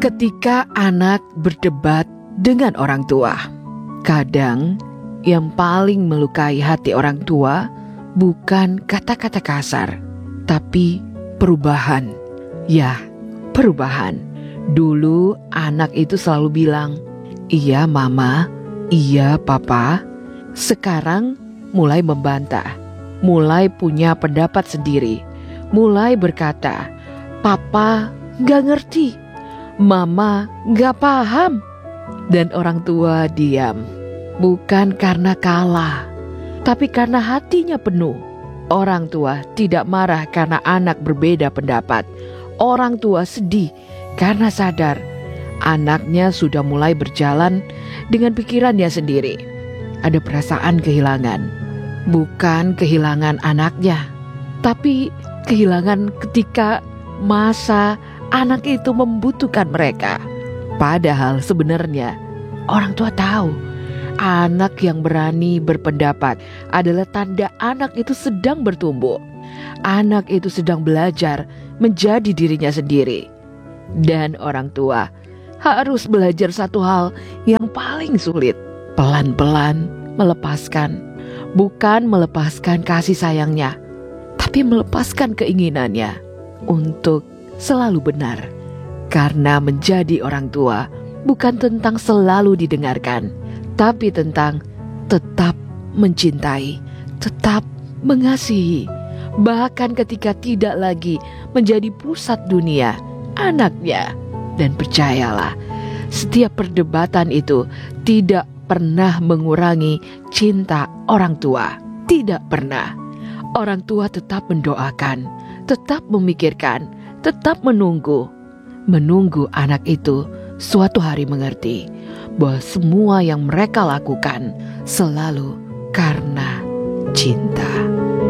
Ketika anak berdebat dengan orang tua, kadang yang paling melukai hati orang tua bukan kata-kata kasar, tapi perubahan. Ya, perubahan. Dulu anak itu selalu bilang, "Iya mama, iya papa." Sekarang mulai membantah, mulai punya pendapat sendiri, mulai berkata, "Papa gak ngerti, mama gak paham." Dan orang tua diam, bukan karena kalah, tapi karena hatinya penuh. Orang tua tidak marah karena anak berbeda pendapat. Orang tua sedih karena sadar anaknya sudah mulai berjalan dengan pikirannya sendiri. Ada perasaan kehilangan, bukan kehilangan anaknya, tapi kehilangan ketika masa anak itu membutuhkan mereka. Padahal sebenarnya orang tua tahu anak yang berani berpendapat adalah tanda anak itu sedang bertumbuh. Anak itu sedang belajar menjadi dirinya sendiri. Dan orang tua harus belajar satu hal yang paling sulit, pelan-pelan melepaskan. Bukan melepaskan kasih sayangnya, tapi melepaskan keinginannya untuk selalu benar. Karena menjadi orang tua bukan tentang selalu didengarkan, tapi tentang tetap mencintai, tetap mengasihi. Bahkan ketika tidak lagi menjadi pusat dunia anaknya. Dan percayalah, setiap perdebatan itu tidak pernah mengurangi cinta orang tua. Tidak pernah. Orang tua tetap mendoakan, tetap memikirkan, tetap menunggu. Menunggu anak itu suatu hari mengerti bahwa semua yang mereka lakukan selalu karena cinta.